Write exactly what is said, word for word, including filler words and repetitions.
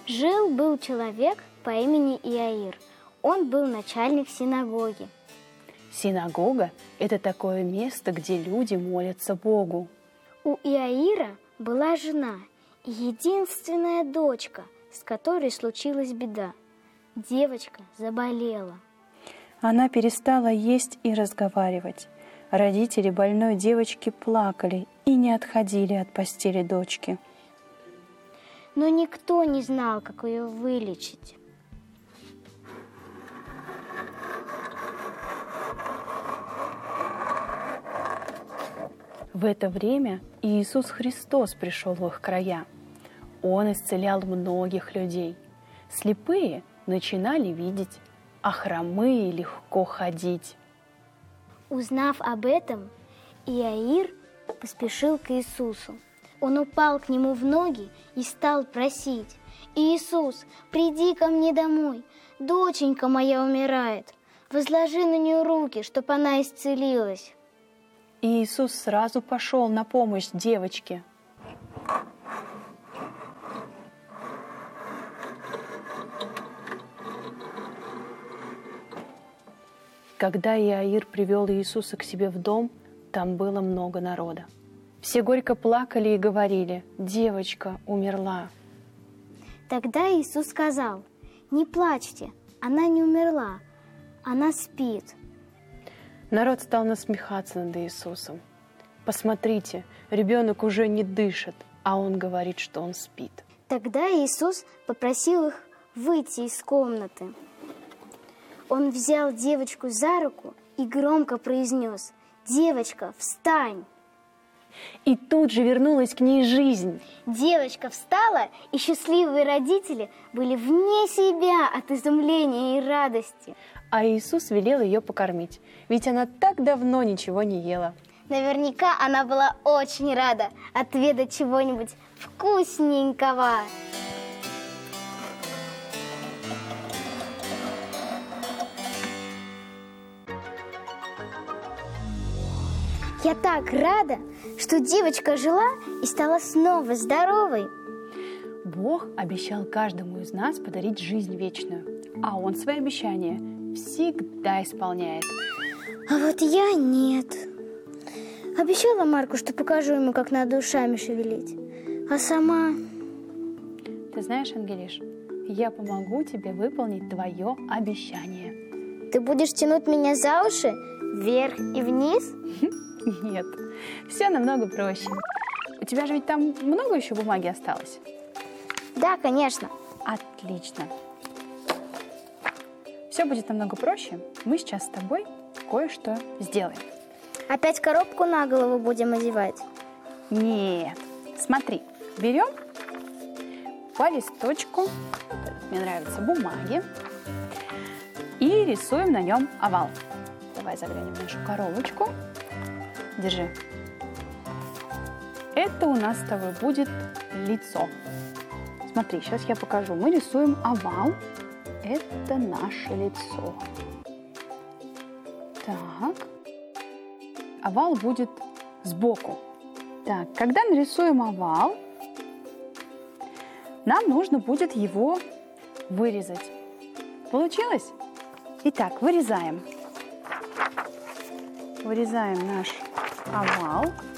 Жил-был человек по имени Иаир. Он был начальник синагоги. Синагога – это такое место, где люди молятся Богу. У Иаира была жена и единственная дочка, с которой случилась беда. Девочка заболела. Она перестала есть и разговаривать. Родители больной девочки плакали и не отходили от постели дочки. Но никто не знал, как ее вылечить. В это время Иисус Христос пришел в их края. Он исцелял многих людей. Слепые начинали видеть, а хромые легко ходить. Узнав об этом, Иаир поспешил к Иисусу. Он упал к нему в ноги и стал просить: «Иисус, приди ко мне домой, доченька моя умирает. Возложи на нее руки, чтоб она исцелилась». И Иисус сразу пошел на помощь девочке. Когда Иаир привел Иисуса к себе в дом, там было много народа. Все горько плакали и говорили: «Девочка умерла». Тогда Иисус сказал: «Не плачьте, она не умерла, она спит». Народ стал насмехаться над Иисусом. «Посмотрите, ребенок уже не дышит, а он говорит, что он спит». Тогда Иисус попросил их выйти из комнаты. Он взял девочку за руку и громко произнес: «Девочка, встань!» И тут же вернулась к ней жизнь. Девочка встала, и счастливые родители были вне себя от изумления и радости. А Иисус велел ее покормить, ведь она так давно ничего не ела. Наверняка она была очень рада отведать чего-нибудь вкусненького. Я так рада, что девочка жила и стала снова здоровой. Бог обещал каждому из нас подарить жизнь вечную, а Он свои обещания всегда исполняет. А вот я нет. Обещала Марку, что покажу ему, как надо ушами шевелить, а сама... Ты знаешь, Ангелиш, я помогу тебе выполнить твое обещание. Ты будешь тянуть меня за уши вверх и вниз? Нет, все намного проще. У тебя же ведь там много еще бумаги осталось? Да, конечно. Отлично. Все будет намного проще. Мы сейчас с тобой кое-что сделаем. Опять коробку на голову будем одевать? Нет. Смотри, берем по листочку, мне нравится, бумаги, и рисуем на нем овал. Давай заглянем в нашу коробочку. Держи. Это у нас с тобой будет лицо. Смотри, сейчас я покажу. Мы рисуем овал. Это наше лицо. Так. Овал будет сбоку. Так, когда нарисуем овал, нам нужно будет его вырезать. Получилось? Итак, вырезаем. Вырезаем наш овал.